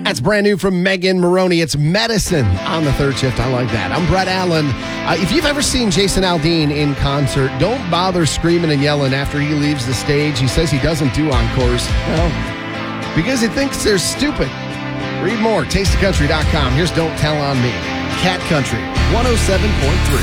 That's brand new from Megan Maroney. It's Medicine on the third shift. I like that. I'm Brett Allen. If you've ever seen Jason Aldean in concert, don't bother screaming and yelling after he leaves the stage. He says he doesn't do encores. Well, because he thinks they're stupid. Read more, tasteofcountry.com. Here's Don't Tell on Me. Cat Country 107.3.